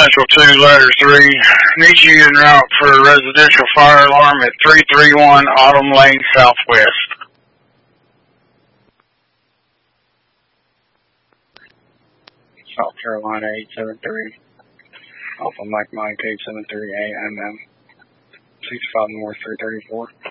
Central 2, letter 3. Need you en route for a residential fire alarm at 331 Autumn Lane Southwest. South Carolina 873. Alpha Mike 873 AMM. 65 North 334.